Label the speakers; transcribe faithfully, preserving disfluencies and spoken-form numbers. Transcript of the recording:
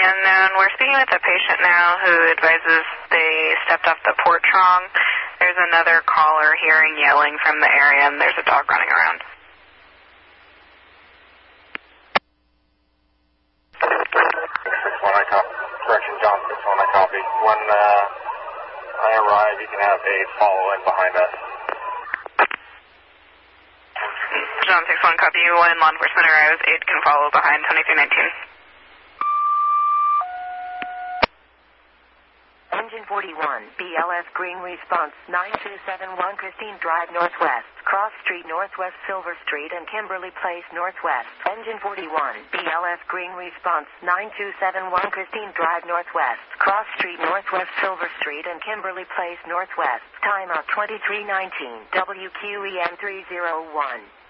Speaker 1: afternoon. We're speaking with a patient now who advises they stepped off the porch wrong. There's another caller hearing yelling from the area, and there's a dog running around.
Speaker 2: six one, I copy. Correction, John six one, I copy. When uh, I arrive, you can have a follow-in behind us.
Speaker 1: John six one, copy. When law enforcement arrives, aid can follow behind twenty-three nineteen.
Speaker 3: Engine forty-one, B L S Green Response nine two seven one Christine Drive Northwest, Cross Street Northwest Silver Street and Kimberly Place Northwest. Engine forty-one, B L S Green Response nine two seven one Christine Drive Northwest, Cross Street Northwest Silver Street and Kimberly Place Northwest. Timeout twenty-three nineteen, W Q E N three zero one.